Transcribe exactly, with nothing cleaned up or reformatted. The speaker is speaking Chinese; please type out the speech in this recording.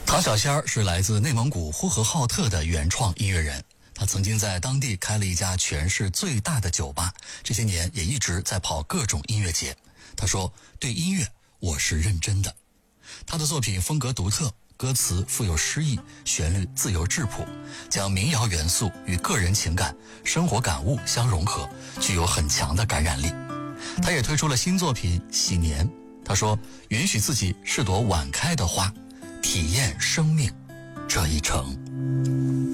唐小仙儿是来自内蒙古呼和浩特的原创音乐人，他曾经在当地开了一家全市最大的酒吧，这些年也一直在跑各种音乐节。他说，对音乐我是认真的。他的作品风格独特，歌词富有诗意，旋律自由质朴，将民谣元素与个人情感、生活感悟相融合，具有很强的感染力。他也推出了新作品《喜年》，他说，允许自己是朵晚开的花，体验生命这一程。